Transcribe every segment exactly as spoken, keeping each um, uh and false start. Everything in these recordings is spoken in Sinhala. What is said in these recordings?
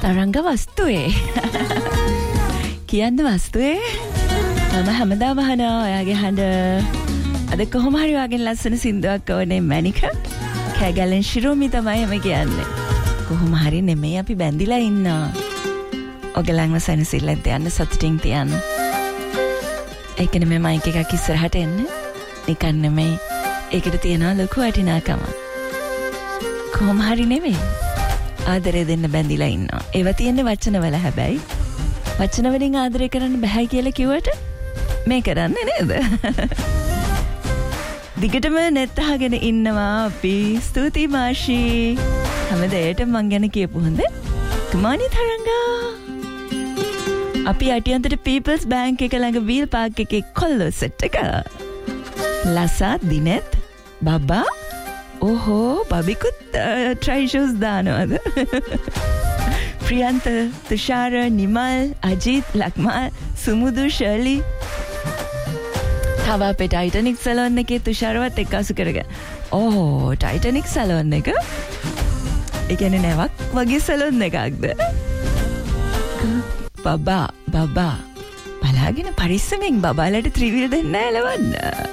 තරංග වස්තුවේ කියන්න වස්තුවේ මම හැමදාම අහනවා ඔයාගේ හඬ අද කොහොම හරි වගේ ලස්සන සින්දුවක් ඕනේ මැනික කැගලෙන් ශිරෝමි තමයි එම කියන්නේ කොහොම හරි නෙමෙයි අපි බැඳිලා ඉන්නවා ඔයගලන්ව සනසිල්ලෙන් තියන්න සතුටින් තියන්න ඒකනේ මේ මයික් එකක් ඉස්සරහට එන්නේ නිකන් නෙමෙයි ඒකට තියනවා ලොකු වටිනාකමක් කොහොම හරි නෙමෙයි ආදරය දෙන්න බැඳිලා ඉන්නවා ඒව තියෙන්නේ වචන වල හැබැයි වචන වලින් ආදරය කරන්න බෑ කියලා කිව්වට මේ කරන්නේ නේද දිගටම net අහගෙන ඉන්නවා අපි ස්තුතියි මාෂි හැමදේටම මං ගැන කියපු හොඳ කුමානි තරංගා අපි අටියන්තට පීපල්ස් බැංක් එක ළඟ වීල් පාක් එකේ කොල්ලෝ සෙට් එක ලසා දිනෙත් බබා ඕහෝ බබිකුත් ට්‍රයි ෂූස් දානවද ප්‍රියන්ත තුෂාර නිමල් අජිත් ලක්මල් සුමුදු ශර්ලි තව අපේ ටයිටනික් සැලොන් එකේ තුෂාරවත් එක්කාසු කරගෙන ඕ ටයිටනික් සැලොන් එක ඒ කියන්නේ නැවක් වගේ සැලොන් එකක්ද බබා බබා බලාගෙන පරිස්සමෙන් බබාලට ත්‍රිවිල් දෙන්න එලවන්න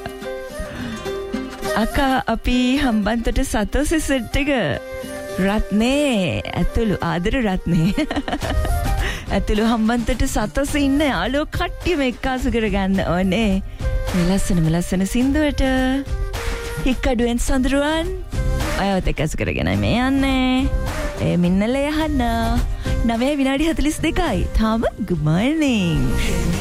අකා අපි හම්බන්තොට සතෝසි සෙට් එක රත්නේ ඇතුළු ආදර රත්නේ ඇතුළු හම්බන්තොට සතෝසි ඉන්න යාළුවෝ කට්ටියම එක්කාසු කරගන්න ඕනේ මේ ලස්සනම ලස්සන සින්දුවට හික්කඩුවෙන් සඳරුවන් අයවත් එක්කාසු කරගෙන මේ යන්නේ ඒ මින්නල යහන්න නවය විනාඩි හතලිස් දෙකයි තාම good morning